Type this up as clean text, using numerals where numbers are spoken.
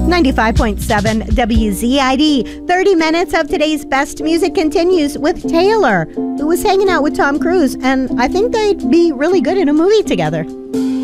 95.7 WZID. 30 minutes of today's best music continues with Taylor, who was hanging out with Tom Cruise, and I think they'd be really good in a movie together.